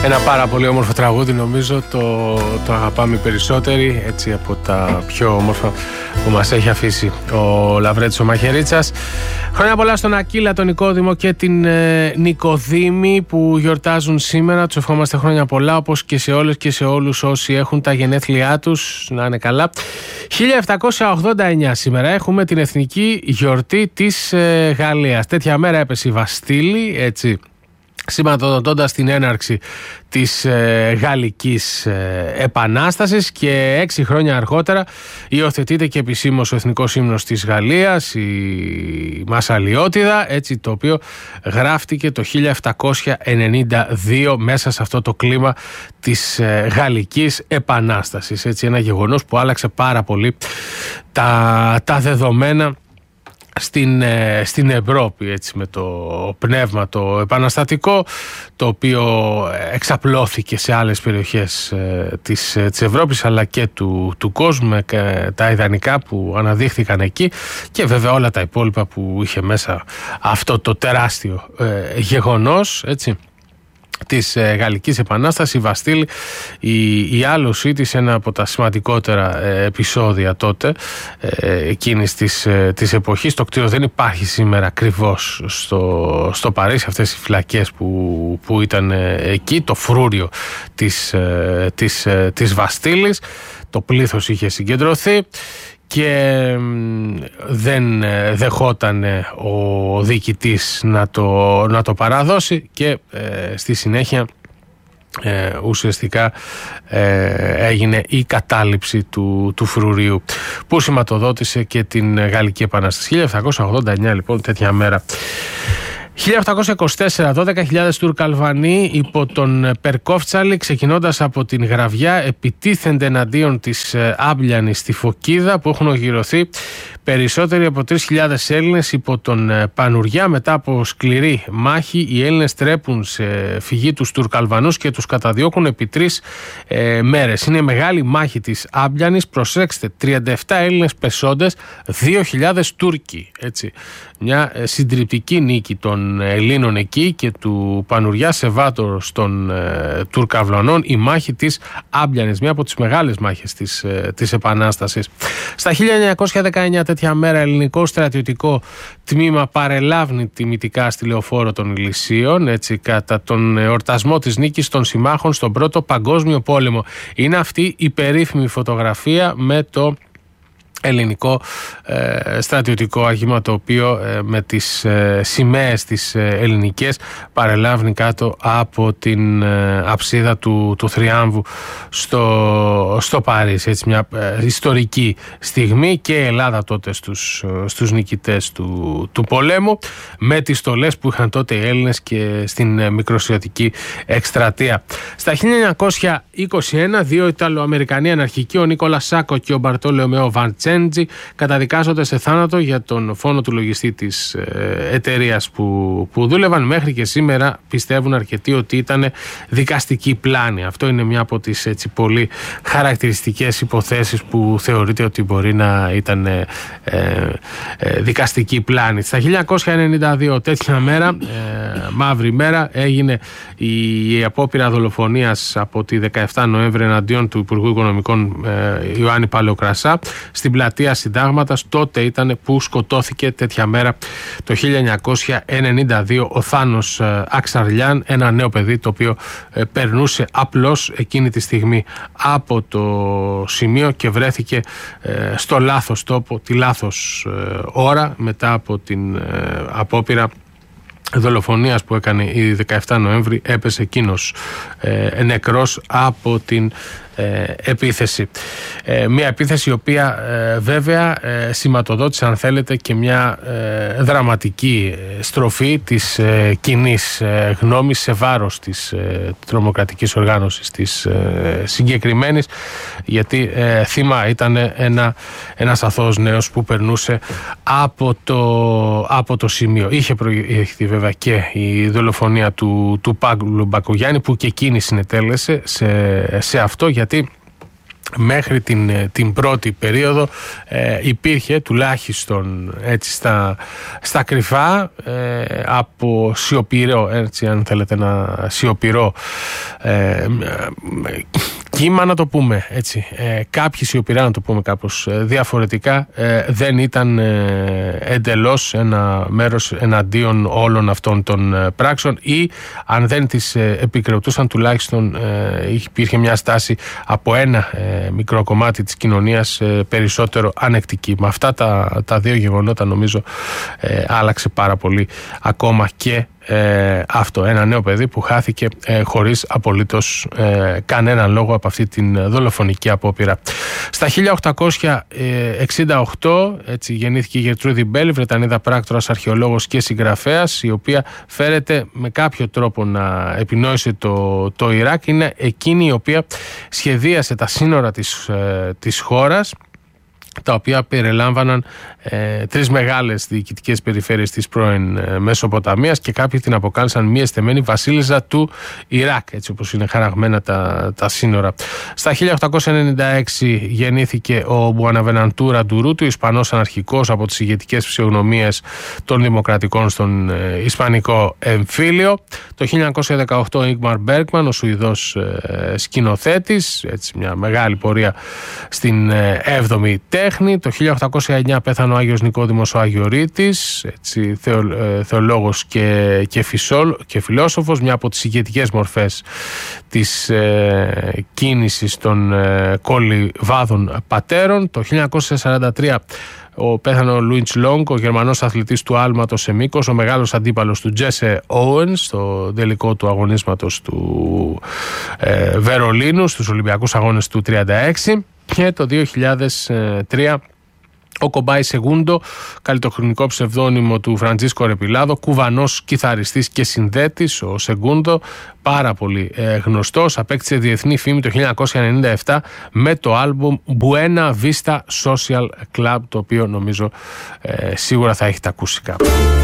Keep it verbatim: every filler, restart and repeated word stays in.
Ένα πάρα πολύ όμορφο τραγούδι, νομίζω το, το αγαπάμε περισσότεροι, έτσι, από τα πιο όμορφα που μας έχει αφήσει ο Λαβρέτης ο Μαχαιρίτσας. Χρόνια πολλά στον Ακύλα, τον Νικόδημο και την ε, Νικοδήμη που γιορτάζουν σήμερα. Τους ευχόμαστε χρόνια πολλά, όπως και σε όλες και σε όλους όσοι έχουν τα γενέθλιά τους. Να είναι καλά. χίλια επτακόσια ογδόντα εννιά σήμερα έχουμε την εθνική γιορτή της ε, Γαλλίας. Τέτοια μέρα έπεσε η Βαστίλη, έτσι, σηματοδοτώντας την έναρξη της ε, Γαλλικής ε, Επανάστασης, και έξι χρόνια αργότερα υιοθετείται και επισήμως ο εθνικός ύμνος της Γαλλίας, η Μασαλιώτιδα, έτσι, το οποίο γράφτηκε το χίλια επτακόσια ενενήντα δύο μέσα σε αυτό το κλίμα της ε, Γαλλικής Επανάστασης, έτσι, ένα γεγονός που άλλαξε πάρα πολύ τα, τα δεδομένα Στην, στην Ευρώπη, έτσι, με το πνεύμα το επαναστατικό, το οποίο εξαπλώθηκε σε άλλες περιοχές ε, της, της Ευρώπης αλλά και του, του κόσμου, με τα ιδανικά που αναδείχθηκαν εκεί, και βέβαια όλα τα υπόλοιπα που είχε μέσα αυτό το τεράστιο ε, γεγονός, έτσι, της ε, Γαλλικής Επανάστασης. Η Βαστίλη, η, η άλωσή της, ένα από τα σημαντικότερα ε, επεισόδια τότε, ε, εκείνης της, ε, της εποχής. Το κτίριο δεν υπάρχει σήμερα ακριβώς στο, στο Παρίσι, αυτές οι φυλακές που, που ήταν ε, εκεί, το φρούριο της, ε, της, ε, της Βαστίλης. Το πλήθος είχε συγκεντρωθεί και δεν δεχόταν ο διοικητής να το, να το παραδώσει, και ε, στη συνέχεια ε, ουσιαστικά ε, έγινε η κατάληψη του, του φρουρίου που σηματοδότησε και την Γαλλική Επανάσταση. χίλια επτακόσια ογδόντα εννιά λοιπόν, τέτοια μέρα. χίλια οκτακόσια είκοσι τέσσερα, δώδεκα χιλιάδες Τουρκαλβανοί υπό τον Περκόφτσαλη, ξεκινώντας από την Γραβιά, επιτίθενται εναντίον της Άμπλιανης στη Φωκίδα, που έχουν ογυρωθεί περισσότεροι από τρεις χιλιάδες Έλληνες υπό τον Πανουριά. Μετά από σκληρή μάχη, οι Έλληνες τρέπουν σε φυγή τους Τουρκαλβανούς και τους καταδιώκουν επί τρεις ε, μέρες. Είναι μεγάλη μάχη της Άμπλιανης. Προσέξτε, τριάντα επτά Έλληνες πεσόντες, δύο χιλιάδες Τούρκοι. Έτσι. Μια ε, συντριπτική νίκη των Ελλήνων εκεί και του Πανουριά σε βάρος των ε, Τουρκαβλωνών, η μάχη της Άμπλιανης, μια από τις μεγάλες μάχες της, ε, της Επανάστασης. Στα χίλια εννιακόσια δεκαεννιά, τέτοια μέρα, ελληνικό στρατιωτικό τμήμα παρελάβνει τιμητικά στη Λεωφόρο των Ηλυσίων, έτσι, κατά τον εορτασμό της νίκης των συμμάχων στον Πρώτο Παγκόσμιο Πόλεμο. Είναι αυτή η περίφημη φωτογραφία με το ελληνικό ε, στρατιωτικό αγήμα, το οποίο ε, με τις ε, σημαίες τις ε, ελληνικές παρελάβνει κάτω από την ε, αψίδα του, του Θριάμβου στο, στο Παρίσι. Έτσι, μια ε, ιστορική στιγμή, και η Ελλάδα τότε στους, στους νικητές του, του πολέμου, με τις στολές που είχαν τότε οι Έλληνες και στην ε, μικροσιατική εκστρατεία. Στα χίλια εννιακόσια είκοσι ένα, δύο Ιταλοαμερικανοί αναρχικοί, ο Νίκολα Σάκο και ο Μπαρτόλεομέο Βαντσέντσι, καταδικάζονται σε θάνατο για τον φόνο του λογιστή της ε, εταιρείας που, που δούλευαν. Μέχρι και σήμερα πιστεύουν αρκετοί ότι ήταν δικαστική πλάνη. Αυτό είναι μια από τις, έτσι, πολύ χαρακτηριστικές υποθέσεις που θεωρείται ότι μπορεί να ήταν ε, ε, δικαστική πλάνη. Στα χίλια εννιακόσια ενενήντα δύο, τέτοια μέρα, ε, μαύρη μέρα, έγινε η, η απόπειρα δολοφονίας από τη δεκαεφτά Νοέμβρη εναντίον του Υπουργού Οικονομικών ε, Ιωάννη Παλαιοκρασά στην πλατεία Συντάγματος. Τότε ήταν που σκοτώθηκε, τέτοια μέρα, το χίλια εννιακόσια ενενήντα δύο, ο Θάνος Αξαρλιάν, ένα νέο παιδί το οποίο περνούσε απλώς εκείνη τη στιγμή από το σημείο και βρέθηκε στο λάθος τόπο, τη λάθος ώρα, μετά από την απόπειρα δολοφονίας που έκανε η δεκαεφτά Νοέμβρη. Έπεσε εκείνος ε, νεκρός από την ε, επίθεση. Ε, μια επίθεση η οποία ε, βέβαια ε, σηματοδότησε, αν θέλετε, και μια ε, δραματική στροφή της ε, κοινής ε, γνώμης σε βάρος της ε, τρομοκρατικής οργάνωσης της ε, συγκεκριμένης, γιατί ε, θύμα ήταν ένα, ένας αθώος νέος που περνούσε από το, από το σημείο. Είχε προηγηθεί βέβαια και η δολοφονία του, του Παύλου Μπακογιάννη, που και εκείνη συνετέλεσε σε, σε αυτό, γιατί μέχρι την, την πρώτη περίοδο ε, υπήρχε τουλάχιστον έτσι στα, στα κρυφά ε, από σιωπηρό, έτσι αν θέλετε να σιωπηρό ε, κύμα να το πούμε έτσι, ε, κάποιοι σιωπηρά να το πούμε κάπως διαφορετικά, ε, δεν ήταν ε, εντελώς ένα μέρος εναντίον όλων αυτών των ε, πράξεων, ή αν δεν τις ε, επικροτούσαν τουλάχιστον ε, υπήρχε μια στάση από ένα ε, μικρό κομμάτι της κοινωνίας ε, περισσότερο ανεκτική. Με αυτά τα, τα δύο γεγονότα νομίζω ε, άλλαξε πάρα πολύ ακόμα και Ε, αυτό, ένα νέο παιδί που χάθηκε ε, χωρίς απολύτως ε, κανέναν λόγο από αυτή την δολοφονική απόπειρα. Στα χίλια οκτακόσια εξήντα οκτώ έτσι, γεννήθηκε η Γερτρούδη Μπέλ, Βρετανίδα πράκτορας, αρχαιολόγος και συγγραφέας, η οποία φέρεται με κάποιο τρόπο να επινόησε το, το Ιράκ. Είναι εκείνη η οποία σχεδίασε τα σύνορα της, ε, της χώρας, τα οποία περιλάμβαναν ε, τρεις μεγάλες διοικητικές περιφέρειες της πρώην ε, Μεσοποταμίας, και κάποιοι την αποκάλεσαν μη εστεμένη βασίλισσα του Ιράκ, έτσι όπως είναι χαραγμένα τα, τα σύνορα. Στα χίλια οκτακόσια ενενήντα έξι γεννήθηκε ο Μπουαναβεναντούρα Ντουρούτου, Ισπανός αναρχικός από τις ηγετικές φυσιογνωμίες των Δημοκρατικών στον ε, Ισπανικό εμφύλιο. Το χίλια εννιακόσια δεκαοκτώ ο Ίγμαρ Μπέργκμαν, ο Σουηδός ε, σκηνοθέτης, έτσι, μια μεγάλη πορεία στην ε, έβδομη τέχνη. Το χίλια οκτακόσια εννιά πέθανε ο Άγιος Νικόδημος ο Αγιορείτης, έτσι, θεο, ε, θεολόγος και, και, φυσόλ, και φιλόσοφος, μια από τις ηγετικές μορφές της ε, κίνησης των ε, κολυβάδων πατέρων. Το χίλια εννιακόσια σαράντα τρία ο πέθανε ο Λούιντς Λόγκ, ο Γερμανός αθλητής του άλματος σε μήκος, ο μεγάλος αντίπαλος του Τζέσε Όουενς στο τελικό του αγωνίσματος του ε, Βερολίνου στους Ολυμπιακούς Αγώνες του τριάντα έξι. Και το δύο χιλιάδες τρία ο Κομπάι Σεγούντο, καλλιτεχνικό ψευδόνυμο του Φραντζίσκο Ρεπιλάδο, κουβανός κιθαριστής και συνδέτης. Ο Σεγούντο, πάρα πολύ ε, γνωστός, απέκτησε διεθνή φήμη το χίλια εννιακόσια ενενήντα επτά με το άλμπουμ Buena Vista Social Club, το οποίο νομίζω ε, σίγουρα θα έχετε ακούσει κάπου.